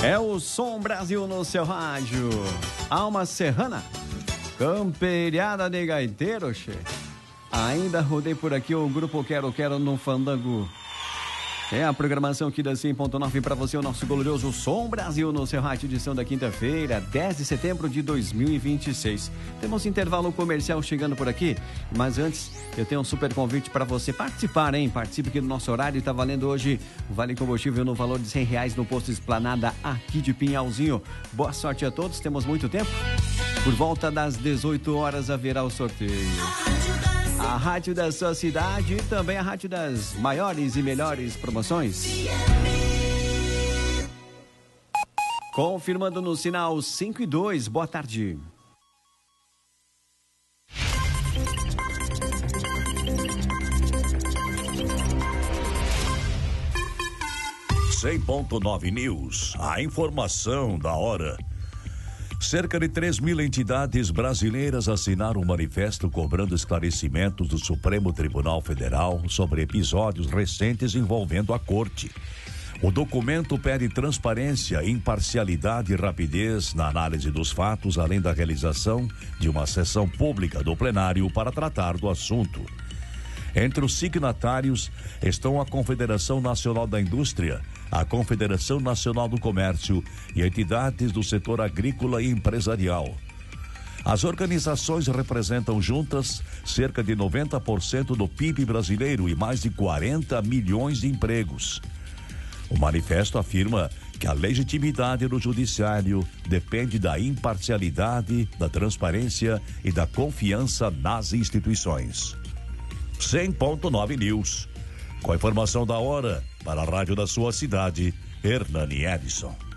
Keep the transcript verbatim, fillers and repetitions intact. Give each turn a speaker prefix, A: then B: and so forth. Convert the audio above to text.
A: É o Som Brasil no seu rádio. Alma Serrana, camperiada de gaiteiro, che. Ainda rodei por aqui o grupo Quero Quero no Fandango. É a programação aqui da cem ponto nove para você, o nosso glorioso Som Brasil no seu rádio, edição da quinta-feira, dez de setembro de dois mil e vinte e seis. Temos intervalo comercial chegando por aqui, mas antes eu tenho um super convite para você participar, hein? Participe aqui do nosso horário, está valendo hoje o Vale Combustível no valor de cem reais no posto Esplanada aqui de Pinhalzinho. Boa sorte a todos, temos muito tempo. Por volta das dezoito horas haverá o sorteio. A rádio da sua cidade e também a rádio das maiores e melhores promoções. Confirmando no sinal cinco e dois, boa tarde.
B: cem ponto nove News, a informação da hora. Cerca de três mil entidades brasileiras assinaram um manifesto cobrando esclarecimentos do Supremo Tribunal Federal sobre episódios recentes envolvendo a Corte. O documento pede transparência, imparcialidade e rapidez na análise dos fatos, além da realização de uma sessão pública do plenário para tratar do assunto. Entre os signatários estão a Confederação Nacional da Indústria, a Confederação Nacional do Comércio e entidades do setor agrícola e empresarial. As organizações representam juntas cerca de noventa por cento do P I B brasileiro e mais de quarenta milhões de empregos. O manifesto afirma que a legitimidade do judiciário depende da imparcialidade, da transparência e da confiança nas instituições. cem ponto nove News. Com a informação da hora, para a rádio da sua cidade, Hernani Edson.